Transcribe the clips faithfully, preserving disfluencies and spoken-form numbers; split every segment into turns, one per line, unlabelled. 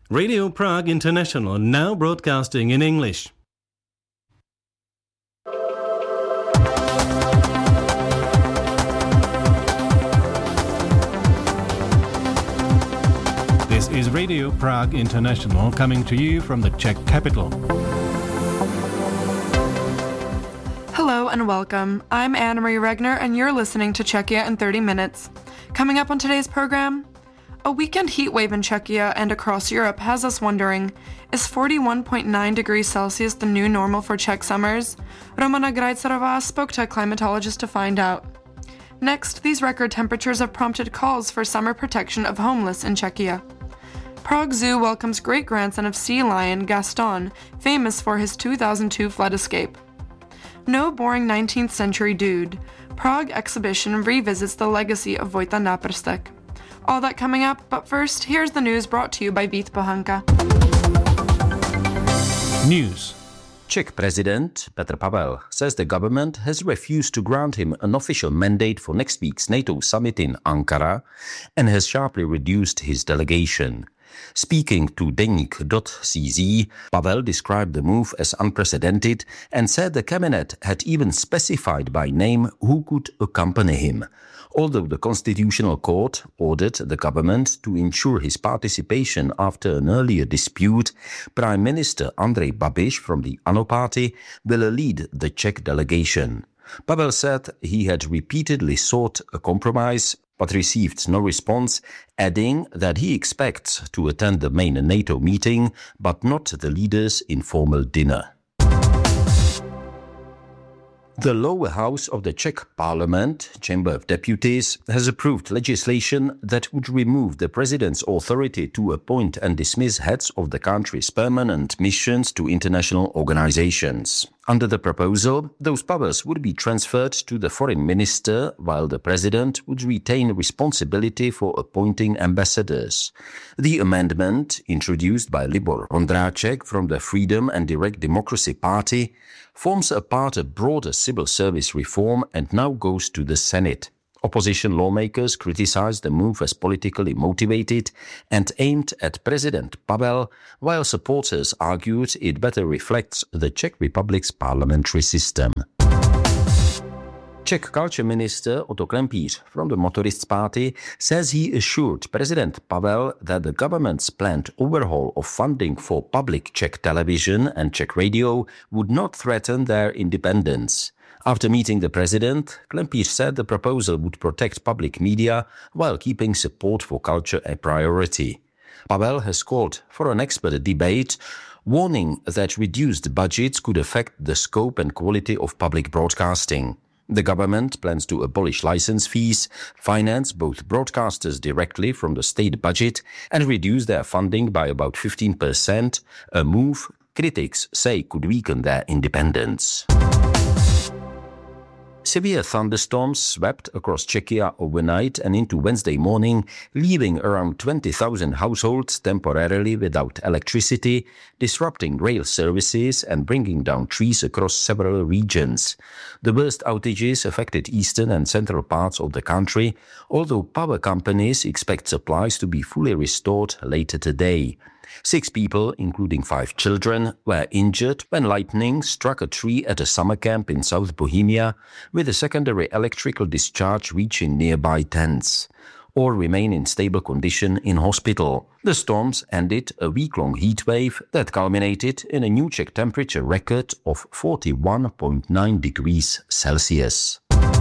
Radio Prague International, now broadcasting in English. This is Radio Prague International, coming to you from the Czech capital.
Hello and welcome. I'm Anna-Marie Regner and you're listening to Czechia in thirty minutes. Coming up on today's program, a weekend heat wave in Czechia and across Europe has us wondering, is forty-one point nine degrees Celsius the new normal for Czech summers? Romana Grajcerová spoke to a climatologist to find out. Next, these record temperatures have prompted calls for summer protection of homeless in Czechia. Prague Zoo welcomes great-grandson of sea lion Gaston, famous for his two thousand two flood escape. No boring nineteenth century dude. Prague exhibition revisits the legacy of Vojta Náprstek. All that coming up, but first, here's the news brought to you by Vít Pohanka.
News.
Czech President Petr Pavel says the government has refused to grant him an official mandate for next week's NATO summit in Ankara and has sharply reduced his delegation. Speaking to Deník dot C Z, Pavel described the move as unprecedented and said the cabinet had even specified by name who could accompany him. Although the Constitutional Court ordered the government to ensure his participation after an earlier dispute, Prime Minister Andrej Babiš from the ANO party will lead the Czech delegation. Pavel said he had repeatedly sought a compromise but received no response, adding that he expects to attend the main NATO meeting but not the leaders' informal dinner. The lower house of the Czech Parliament, Chamber of Deputies, has approved legislation that would remove the president's authority to appoint and dismiss heads of the country's permanent missions to international organizations. Under the proposal, those powers would be transferred to the foreign minister, while the president would retain responsibility for appointing ambassadors. The amendment, introduced by Libor Ondráček from the Freedom and Direct Democracy Party, forms a part of broader civil service reform and now goes to the Senate. Opposition lawmakers criticized the move as politically motivated and aimed at President Pavel, while supporters argued it better reflects the Czech Republic's parliamentary system. Czech Culture Minister Otto Klempíř from the Motorists Party says he assured President Pavel that the government's planned overhaul of funding for public Czech television and Czech radio would not threaten their independence. After meeting the president, Klempíř said the proposal would protect public media while keeping support for culture a priority. Pavel has called for an expert debate, warning that reduced budgets could affect the scope and quality of public broadcasting. The government plans to abolish license fees, finance both broadcasters directly from the state budget, and reduce their funding by about fifteen percent, a move critics say could weaken their independence. Severe thunderstorms swept across Czechia overnight and into Wednesday morning, leaving around twenty thousand households temporarily without electricity, disrupting rail services and bringing down trees across several regions. The worst outages affected eastern and central parts of the country, although power companies expect supplies to be fully restored later today. Six people, including five children, were injured when lightning struck a tree at a summer camp in South Bohemia, with a secondary electrical discharge reaching nearby tents. All remain in stable condition in hospital. The storms ended a week-long heat wave that culminated in a new Czech temperature record of forty-one point nine degrees Celsius.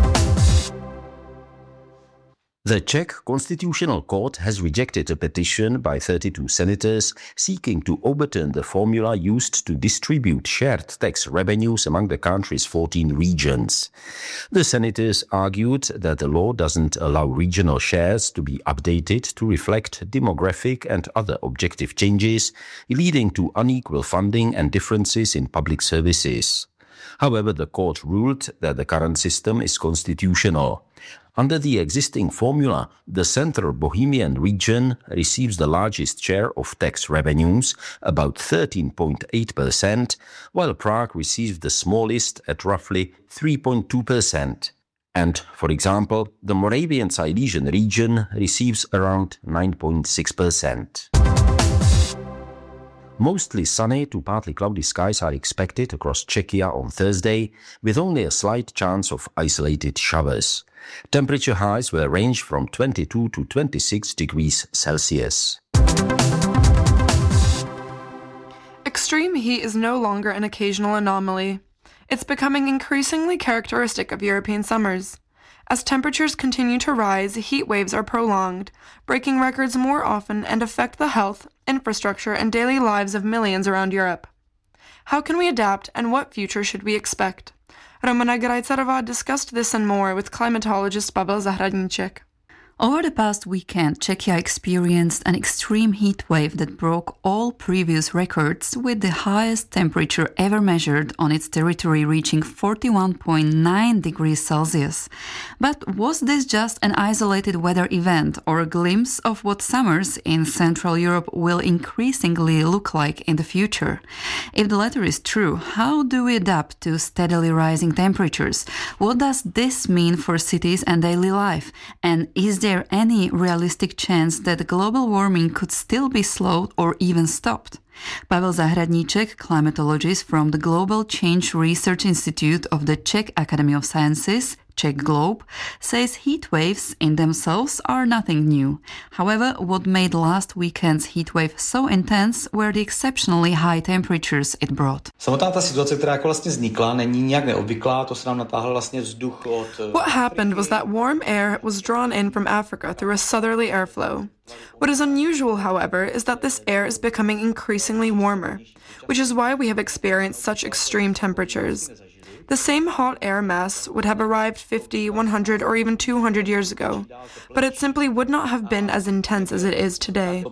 The Czech Constitutional Court has rejected a petition by thirty-two senators seeking to overturn the formula used to distribute shared tax revenues among the country's fourteen regions. The senators argued that the law doesn't allow regional shares to be updated to reflect demographic and other objective changes, leading to unequal funding and differences in public services. However, the court ruled that the current system is constitutional. Under the existing formula, the Central Bohemian region receives the largest share of tax revenues, about thirteen point eight percent, while Prague receives the smallest at roughly three point two percent. And, for example, the Moravian Silesian region receives around nine point six percent. Mostly sunny to partly cloudy skies are expected across Czechia on Thursday, with only a slight chance of isolated showers. Temperature highs will range from twenty-two to twenty-six degrees Celsius.
Extreme heat is no longer an occasional anomaly. It's becoming increasingly characteristic of European summers. As temperatures continue to rise, heat waves are prolonged, breaking records more often and affect the health, infrastructure, and daily lives of millions around Europe. How can we adapt, and what future should we expect? Romana Grajcarová discussed this and more with climatologist Pavel Zahradníček.
Over the past weekend, Czechia experienced an extreme heat wave that broke all previous records, with the highest temperature ever measured on its territory reaching forty-one point nine degrees Celsius. But was this just an isolated weather event or a glimpse of what summers in Central Europe will increasingly look like in the future? If the latter is true, how do we adapt to steadily rising temperatures? What does this mean for cities and daily life? And is there any realistic chance that global warming could still be slowed or even stopped? Pavel Zahradníček, climatologist from the Global Change Research Institute of the Czech Academy of Sciences, Czech Globe, says heat waves in themselves are nothing new. However, what made last weekend's heat wave so intense were the exceptionally high temperatures it brought.
Samotná ta situace, která jako vlastně vznikla, není nijak neobvyklá, to se nám natáhl vlastně vzduch od...
What happened was that warm air was drawn in from Africa through a southerly airflow. What is unusual, however, is that this air is becoming increasingly warmer, which is why we have experienced such extreme temperatures. The same hot air mass would have arrived fifty, one hundred, or even two hundred years ago, but it simply would not have been as intense as it is today.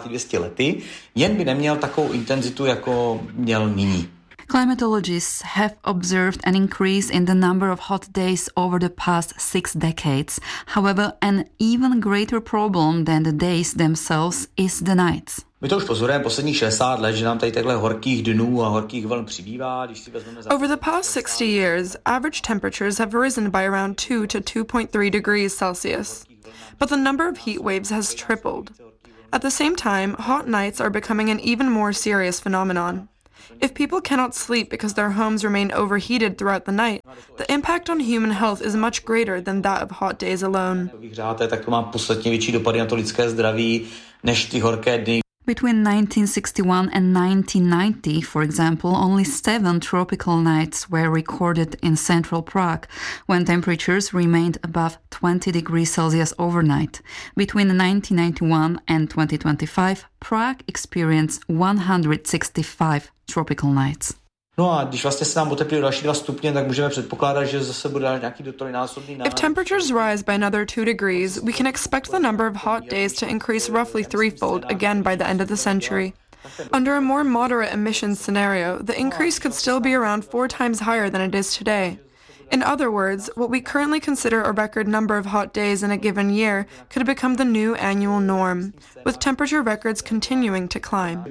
Jen by neměl takovou intenzitu, jako měl nyní.
Climatologists have observed an increase in the number of hot days over the past six decades. However, an even greater problem than the days themselves is the nights.
My to už pozorujeme posledních šedesát let, že nám tady takhle horkých dnů a horkých vln přibývá.
Over the past sixty years, average temperatures have risen by around two to two point three degrees Celsius. But the number of heat waves has tripled. At the same time, hot nights are becoming an even more serious phenomenon. If people cannot sleep because their homes remain overheated throughout the night, the impact on human health is much greater than that of hot days alone.
Tak to má podstatně větší dopady na to lidské zdraví než ty horké dny.
Between nineteen sixty-one and nineteen ninety, for example, only seven tropical nights were recorded in central Prague, when temperatures remained above twenty degrees Celsius overnight. Between nineteen ninety-one and twenty twenty-five, Prague experienced one hundred sixty-five tropical nights.
No a když vlastně se nám oteplí další dva stupně, tak můžeme předpokládat, že zase bude nějaký dotrojnásobný nárůst.
If temperatures rise by another two degrees, we can expect the number of hot days to increase roughly threefold again by the end of the century. Under a more moderate emissions scenario, the increase could still be around four times higher than it is today. In other words, what we currently consider a record number of hot days in a given year could become the new annual norm, with temperature records continuing to climb.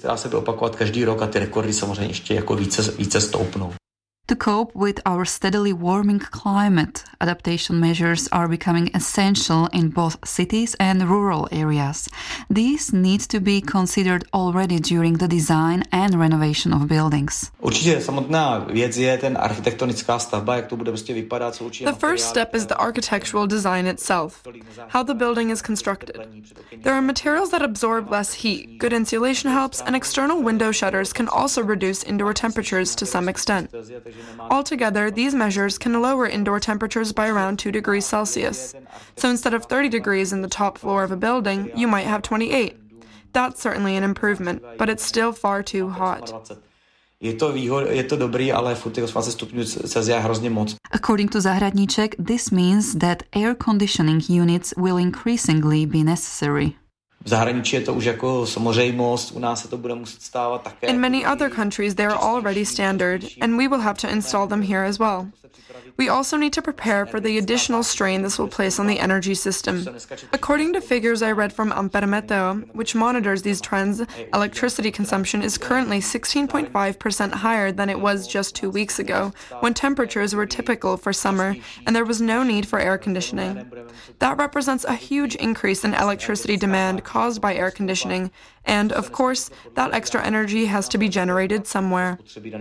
To cope with our steadily warming climate, adaptation measures are becoming essential in both cities and rural areas. These need to be considered already during the design and renovation of buildings.
Určitě samotná věc je ten architektonická stavba, jak to bude prostě vypadat, co určitě.
The first step is the architectural design itself, how the building is constructed. There are materials that absorb less heat, good insulation helps, and external window shutters can also reduce indoor temperatures to some extent. Altogether, these measures can lower indoor temperatures by around two degrees Celsius. So instead of thirty degrees in the top floor of a building, you might have twenty-eight. That's certainly an improvement, but it's still far too hot.
Je to výhod, je to dobrý, ale furt těch dvacet stupňů Celsia je hrozně moc.
According to Zahradníček, this means that air conditioning units will increasingly be necessary.
V zahraničí je to už jako samozřejmost, u nás se to bude muset stávat také.
In many other countries they are already standard, and we will have to install them here as well. We also need to prepare for the additional strain this will place on the energy system. According to figures I read from Ampermeteo, which monitors these trends, electricity consumption is currently sixteen point five percent higher than it was just two weeks ago, when temperatures were typical for summer and there was no need for air conditioning. That represents a huge increase in electricity demand caused by air conditioning, and, of course, that extra energy has to be generated somewhere.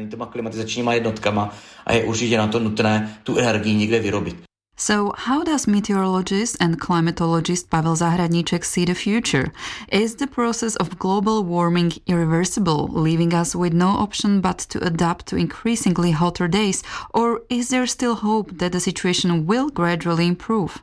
So, how does meteorologist and climatologist Pavel Zahradníček see the future? Is the process of global warming irreversible, leaving us with no option but to adapt to increasingly hotter days? Or is there still hope that the situation will gradually improve?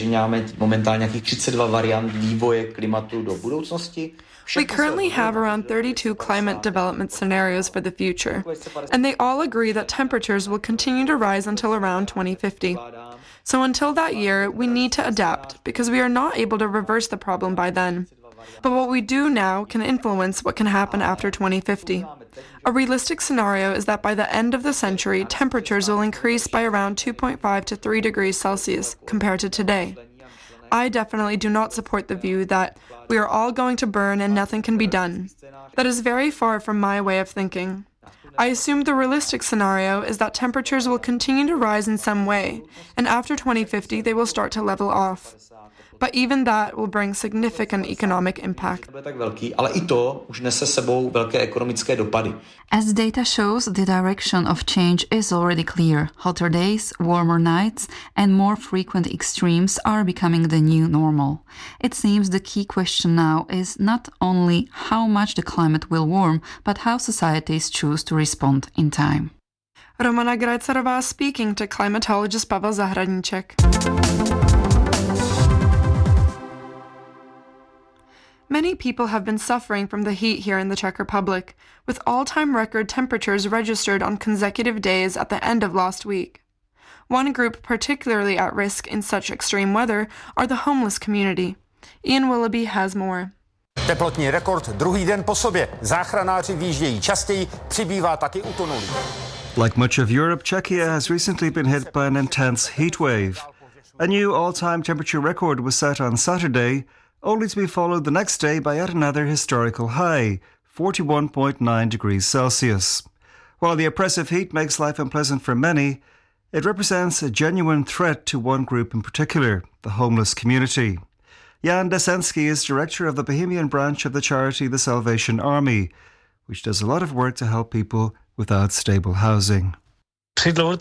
We currently have around thirty-two climate development scenarios for the future, and they all agree that temperatures will continue to rise until around twenty fifty. So until that year, we need to adapt, because we are not able to reverse the problem by then. But what we do now can influence what can happen after twenty fifty. A realistic scenario is that by the end of the century, temperatures will increase by around two point five to three degrees Celsius compared to today. I definitely do not support the view that we are all going to burn and nothing can be done. That is very far from my way of thinking. I assume the realistic scenario is that temperatures will continue to rise in some way, and after twenty fifty they will start to level off. But even that will bring significant economic impact.
As data shows, the direction of change is already clear. Hotter days, warmer nights, and more frequent extremes are becoming the new normal. It seems the key question now is not only how much the climate will warm, but how societies choose to respond in time.
Romana Grajcerová speaking to climatologist Pavel Zahradníček. Many people have been suffering from the heat here in the Czech Republic, with all-time record temperatures registered on consecutive days at the end of last week. One group particularly at risk in such extreme weather are the homeless community. Ian Willoughby has more.
Teplotní rekord druhý den po sobě. Záchranáři výjíždějí častěji, přibývá taky utonulých.
Like much of Europe, Czechia has recently been hit by an intense heat wave. A new all-time temperature record was set on Saturday, only to be followed the next day by yet another historical high, forty-one point nine degrees Celsius. While the oppressive heat makes life unpleasant for many, it represents a genuine threat to one group in particular, the homeless community. Jan Desensky is director of the Bohemian branch of the charity The Salvation Army, which does a lot of work to help people without stable housing.
During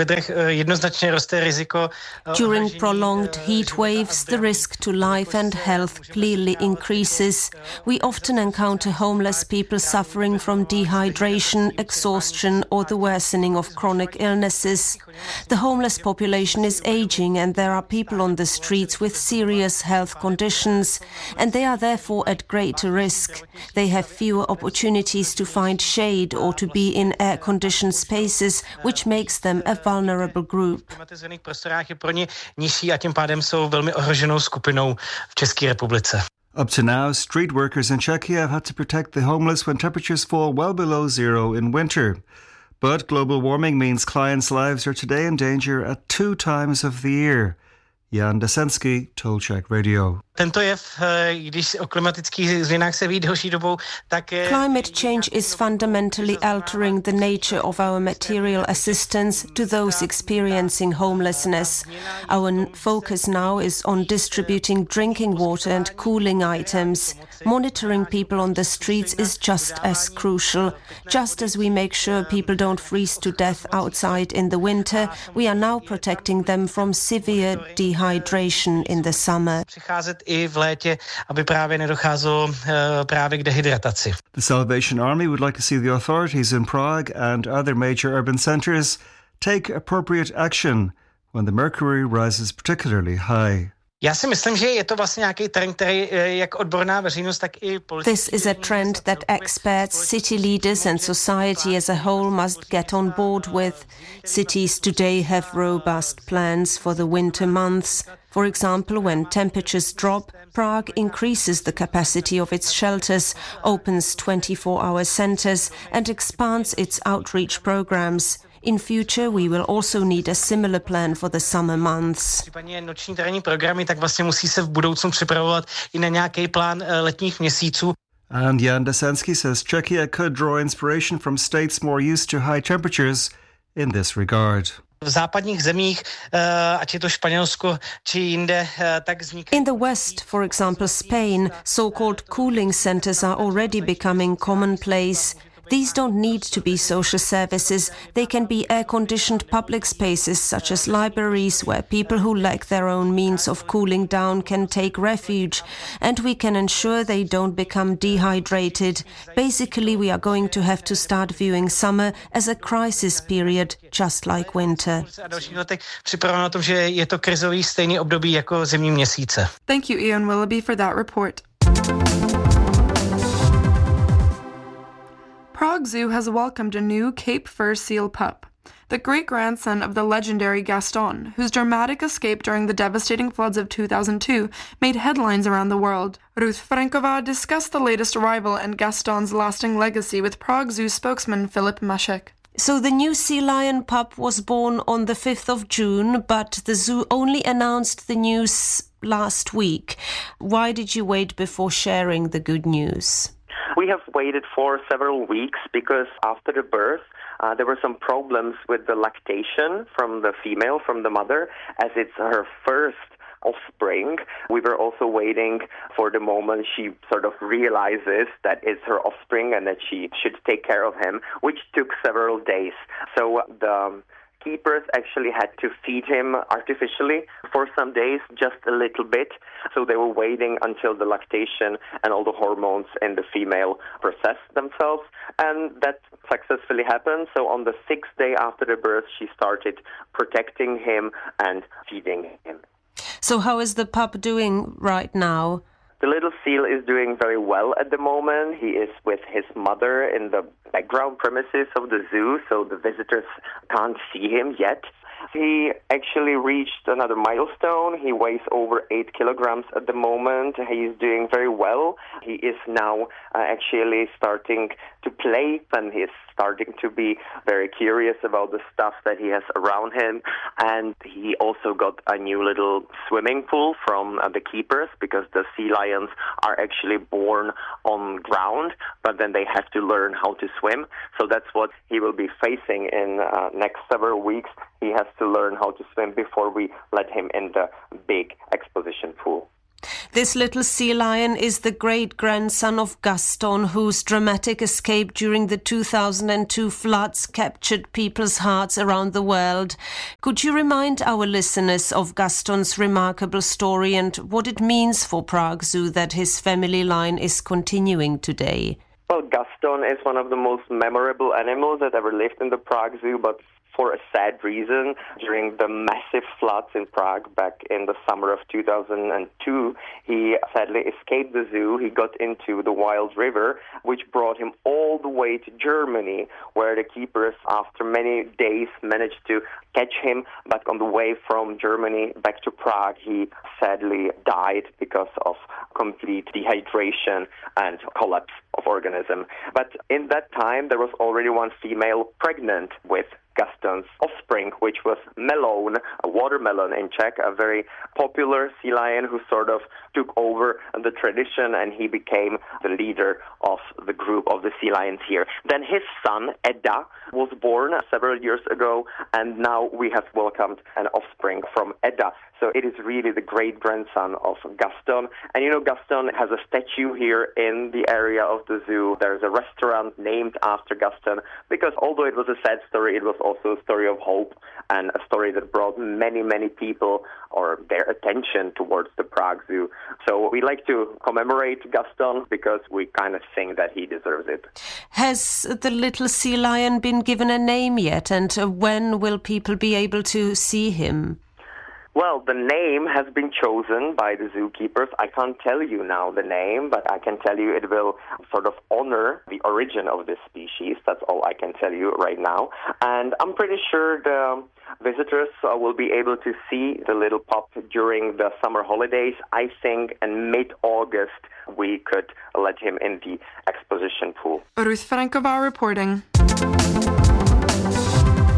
prolonged heat waves, the risk to life and health clearly increases. We often encounter homeless people suffering from dehydration, exhaustion, or the worsening of chronic illnesses. The homeless population is aging, and there are people on the streets with serious health conditions, and they are therefore at greater risk. They have fewer opportunities to find shade or to be in air-conditioned spaces, which makes them a vulnerable group.
Up to now, street workers in Czechia have had to protect the homeless when temperatures fall well below zero in winter. But global warming means clients' lives are today in danger at two times of the year. Jan Desensky told Czech Radio.
Climate change is fundamentally altering the nature of our material assistance to those experiencing homelessness. Our focus now is on distributing drinking water and cooling items. Monitoring people on the streets is just as crucial. Just as we make sure people don't freeze to death outside in the winter, we are now protecting them from severe dehydration in the summer.
The Salvation Army would like to see the authorities in Prague and other major urban centres take appropriate action when the mercury rises particularly high.
This is a trend that experts, city leaders and society as a whole must get on board with. Cities today have robust plans for the winter months. For example, when temperatures drop, Prague increases the capacity of its shelters, opens twenty-four hour centres and expands its outreach programs. In future, we will also need a similar plan for the summer months.
And Jan Desensky says Czechia could draw inspiration from states more used to high temperatures in this regard.
V západních zemích, ať je to Španělsko či jinde, tak vzniká.
In the West, for example Spain, so-called cooling centers are already becoming commonplace. These don't need to be social services. They can be air-conditioned public spaces such as libraries where people who lack their own means of cooling down can take refuge, and we can ensure they don't become dehydrated. Basically, we are going to have to start viewing summer as a crisis period, just like winter.
Připraveno na tom, že je to krizový stejný období jako zimní měsíce.
Thank you, Ian Willoughby, for that report. Prague Zoo has welcomed a new Cape Fur seal pup. The great-grandson of the legendary Gaston, whose dramatic escape during the devastating floods of two thousand two made headlines around the world. Ruth Franková discussed the latest arrival and Gaston's lasting legacy with Prague Zoo spokesman Filip Mašek.
So the new sea lion pup was born on the fifth of June, but the zoo only announced the news last week. Why did you wait before sharing the good news?
We have waited for several weeks because after the birth, uh, there were some problems with the lactation from the female, from the mother, as it's her first offspring. We were also waiting for the moment she sort of realizes that it's her offspring and that she should take care of him, which took several days. So the keepers actually had to feed him artificially for some days, just a little bit. So they were waiting until the lactation and all the hormones in the female processed themselves. And that successfully happened. So on the sixth day after the birth, she started protecting him and feeding him.
So how is the pup doing right now?
The little seal is doing very well at the moment. He is with his mother in the background premises of the zoo, so the visitors can't see him yet. He actually reached another milestone. He weighs over eight kilograms at the moment. He is doing very well. He is now uh, actually starting to play, and he is starting to be very curious about the stuff that he has around him. And he also got a new little swimming pool from uh, the keepers, because the sea lions are actually born on ground, but then they have to learn how to swim. So that's what he will be facing in uh, next several weeks. He has to learn how to swim before we let him in the big exposition pool.
This little sea lion is the great-grandson of Gaston, whose dramatic escape during the two thousand two floods captured people's hearts around the world. Could you remind our listeners of Gaston's remarkable story and what it means for Prague Zoo that his family line is continuing today?
Well, Gaston is one of the most memorable animals that ever lived in the Prague Zoo, but for a sad reason. During the massive floods in Prague back in the summer of two thousand two, he sadly escaped the zoo. He got into the Wild River, which brought him all the way to Germany, where the keepers, after many days, managed to catch him. But on the way from Germany back to Prague, he sadly died because of complete dehydration and collapse of organism. But in that time, there was already one female pregnant with Gaston's offspring, which was Melon, a watermelon in Czech, a very popular sea lion who sort of took over the tradition, and he became the leader of the group of the sea lions here. Then his son, Edda, was born several years ago, and now we have welcomed an offspring from Edda. So it is really the great-grandson of Gaston. And you know, Gaston has a statue here in the area of the zoo. There's a restaurant named after Gaston, because although it was a sad story, it was also a story of hope and a story that brought many, many people or their attention towards the Prague Zoo. So we like to commemorate Gaston because we kind of think that he deserves it.
Has the little sea lion been given a name yet? And when will people be able to see him?
Well, the name has been chosen by the zookeepers. I can't tell you now the name, but I can tell you it will sort of honor the origin of this species. That's all I can tell you right now. And I'm pretty sure the visitors uh, will be able to see the little pup during the summer holidays. I think in mid-August we could let him in the exposition pool.
Ruth Franková reporting.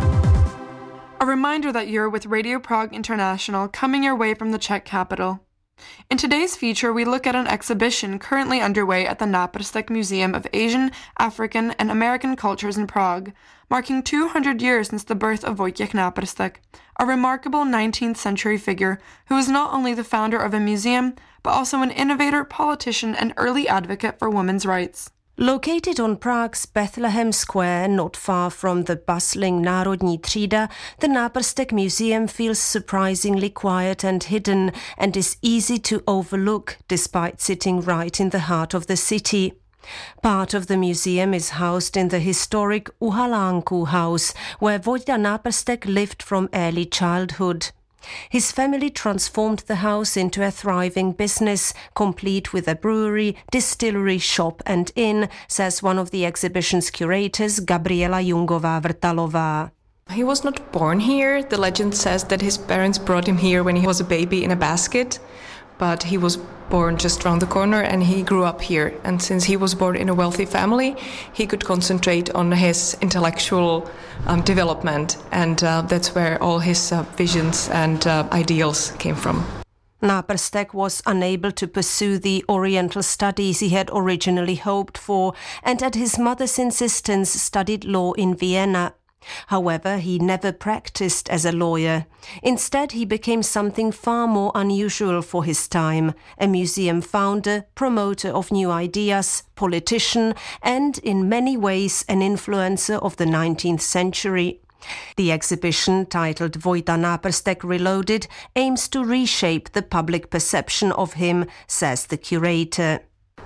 A reminder that you're with Radio Prague International, coming your way from the Czech capital. In today's feature, we look at an exhibition currently underway at the Náprstek Museum of Asian, African, and American Cultures in Prague, marking two hundred years since the birth of Wojciech Náprstek, a remarkable nineteenth century figure who was not only the founder of a museum, but also an innovator, politician, and early advocate for women's rights.
Located on Prague's Bethlehem Square, not far from the bustling Národní třída, the Náprstek Museum feels surprisingly quiet and hidden and is easy to overlook despite sitting right in the heart of the city. Part of the museum is housed in the historic U Halánku house, where Vojta Náprstek lived from early childhood. His family transformed the house into a thriving business, complete with a brewery, distillery, shop and inn, says one of the exhibition's curators, Gabriela Jungová-Vrtalová.
He was not born here. The legend says that his parents brought him here when he was a baby in a basket, but he was born just around the corner and he grew up here. And since he was born in a wealthy family, he could concentrate on his intellectual um, development, and uh, that's where all his uh, visions and uh, ideals came from.
Náprstek was unable to pursue the Oriental studies he had originally hoped for, and at his mother's insistence studied law in Vienna. However, he never practiced as a lawyer. Instead, he became something far more unusual for his time, a museum founder, promoter of new ideas, politician, and in many ways an influencer of the nineteenth century. The exhibition, titled Vojta Náprstek Reloaded, aims to reshape the public perception of him, says the curator.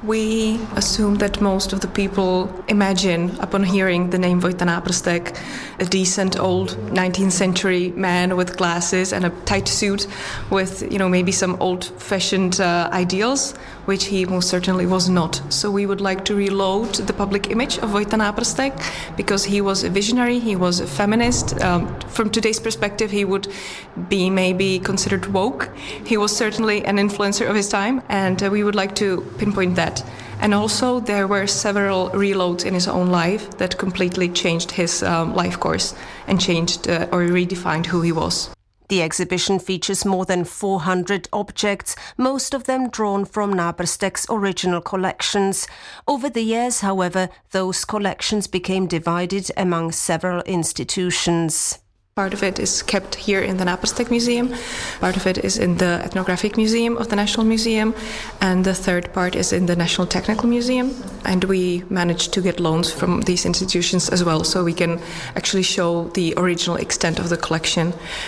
We assume that most of the people imagine, upon hearing the name Vojta Náprstek, a decent old nineteenth century man with glasses and a tight suit with, you know, maybe some old-fashioned uh, ideals, which he most certainly was not. So we would like to reload the public image of Vojta Náprstek because he was a visionary, he was a feminist. Um, from today's perspective, he would be maybe considered woke. He was certainly an influencer of his time, and uh, we would like to pinpoint that. And also there were several reloads in his own life that completely changed his um, life course and changed uh, or redefined who he was.
The exhibition features more than four hundred objects, most of them drawn from Náprstek's original collections. Over the years, however, those collections became divided among several institutions.
Part of it is kept here in the Náprstek Museum, part of it is in the Ethnographic Museum of the National Museum, and the third part is in the National Technical Museum. And we managed to get loans from these institutions as well, so we can actually show the original extent of the collection.